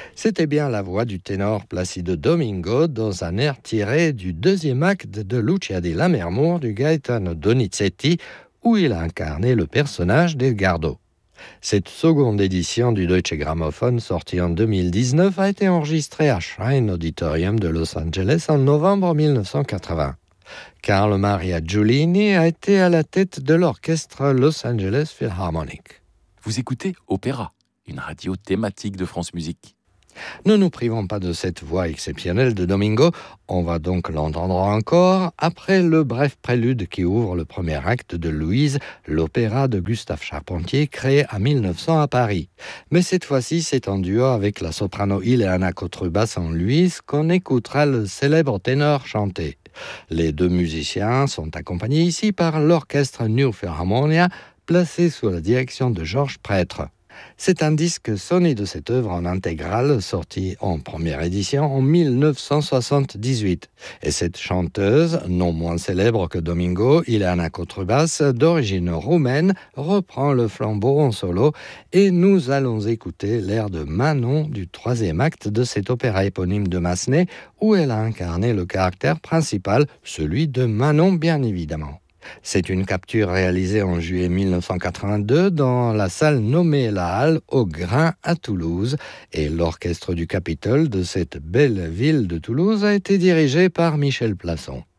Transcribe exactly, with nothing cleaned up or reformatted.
C'était bien la voix du ténor Placido Domingo dans un air tiré du deuxième acte de Lucia di Lammermoor du Gaetano Donizetti, où il a incarné le personnage d'Edgardo. Cette seconde édition du Deutsche Grammophon, sortie en deux mille dix-neuf, a été enregistrée à Shrine Auditorium de Los Angeles en novembre dix-neuf cent quatre-vingts. Carlo Maria Giulini a été à la tête de l'orchestre Los Angeles Philharmonic. Vous écoutez Opéra, une radio thématique de France Musique. Ne nous privons pas de cette voix exceptionnelle de Domingo. On va donc l'entendre encore après le bref prélude qui ouvre le premier acte de Louise, l'opéra de Gustave Charpentier créé en mille neuf cents à Paris. Mais cette fois-ci, c'est en duo avec la soprano Ileana Kotrubas en Louise qu'on écoutera le célèbre ténor chanter. Les deux musiciens sont accompagnés ici par l'orchestre New Philharmonia, placé sous la direction de Georges Prêtre. C'est un disque sonné de cette œuvre en intégrale, sorti en première édition en mille neuf cent soixante-dix-huit. Et cette chanteuse, non moins célèbre que Domingo, Ileana Kotrubas, d'origine roumaine, reprend le flambeau en solo et nous allons écouter l'air de Manon du troisième acte de cet opéra éponyme de Massenet, où elle a incarné le caractère principal, celui de Manon bien évidemment. C'est une capture réalisée en juillet mille neuf cent quatre-vingt-deux dans la salle nommée La Halle au Grain à Toulouse, et l'orchestre du Capitole de cette belle ville de Toulouse a été dirigé par Michel Plasson.